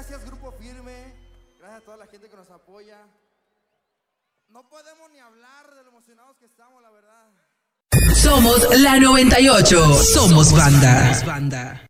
gracias Grupo Firme, gracias a toda la gente que nos apoya. No podemos ni hablar de lo emocionados que estamos, la verdad. Somos la 98. Somos banda.